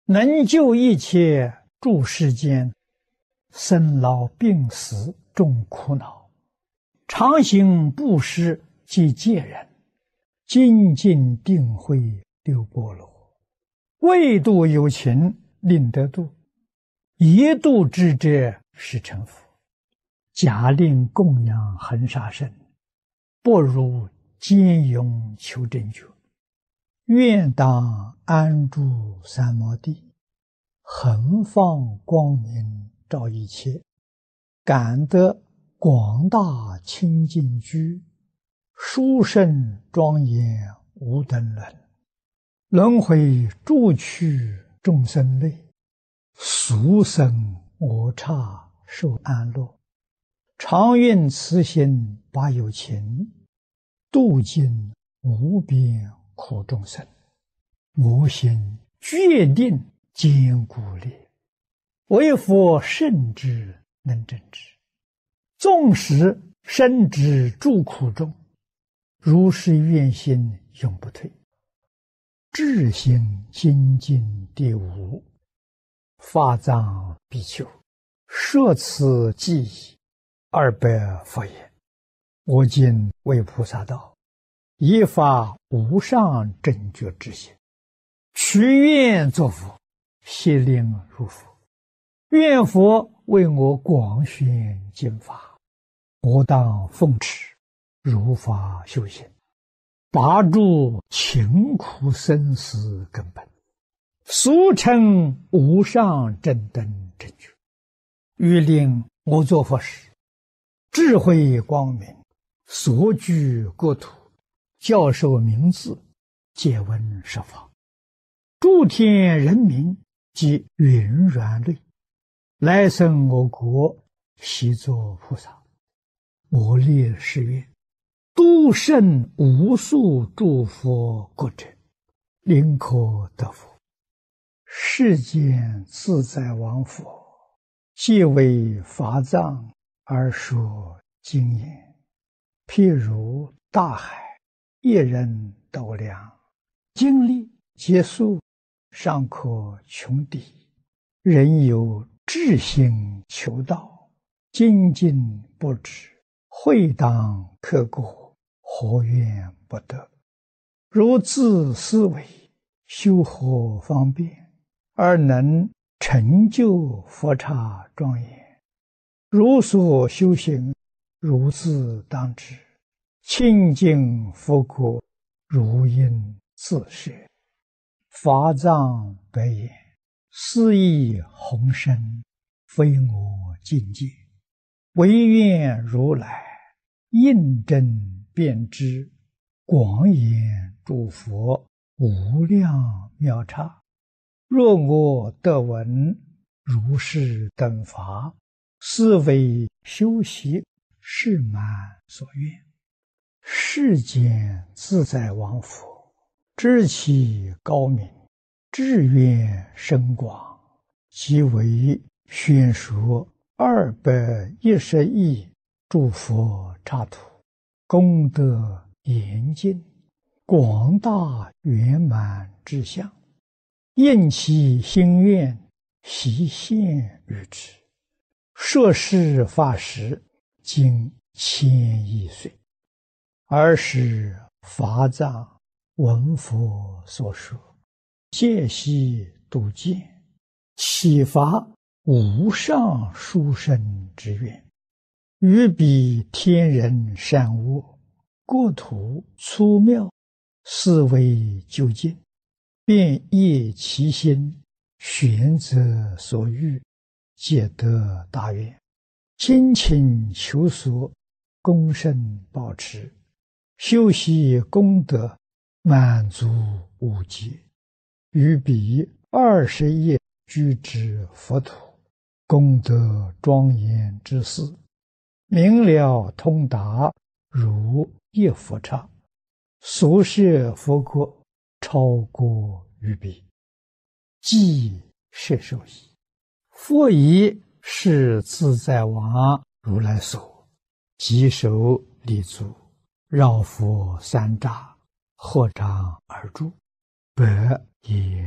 能救一切诸世间，生老病死众苦恼，常行布施济戒人，精进定慧六波罗，为度有情令得度，一度之者是成佛。假令供养恒沙身，不如坚勇求正觉。愿当安住三摩地，恒放光明照一切，感得广大清净居，殊胜庄严无等伦。轮回诸趣众生类，俗生我刹受安乐。常愿慈心把有情，度尽无边苦众生。我心决定坚固烈，为佛圣之能正之。纵使身之诸苦中，如是愿心永不退。至心精进第五，法藏比丘，摄此记忆200佛言：我今为菩萨道，以发无上正觉之心，许愿作佛，悉令入佛。愿佛为我广宣经法，我当奉持，如法修行，拔除勤苦生死根本，俗称无上正等正觉。欲令我作佛时，智慧光明，所居国土，教授名字，借闻十方，诸天人民及云软类，来生我国，悉作菩萨。我立誓愿，度胜无数诸佛国者，临可得佛。世间自在王佛，皆为法藏而说经言，譬如大海，一人斗量，经历结束，尚可穷敌。人有志心求道，精进不止，会当刻过，何怨不得？如自思维，修何方便，而能成就佛刹庄严？如所修行，如自当知，清净佛国，如应自设。法藏白言：斯亦宏深，非我境界，唯愿如来印证遍知，广演诸佛无量妙刹。若我得闻如是等法，斯为修习誓满所愿。世间自在王佛，知其高明，志愿深广，即为宣说210亿诸佛刹土，功德严尽，广大圆满之相，应其心愿，悉现于之。摄事法时，经1000亿岁。尔时法藏闻佛所说，戒悉度见，启发无上殊胜之愿，于彼天人善恶，国土粗妙，思维究竟，便业其心，选择所欲，皆得大愿，精勤求索，恭圣保持，修习功德，满足无极。于彼20亿居之佛土，功德庄严之事，明了通达，如一佛刹。所设佛国，超过于彼，即摄受矣。佛以是自在王如来所，即手立足，绕佛3匝，合掌而住，白也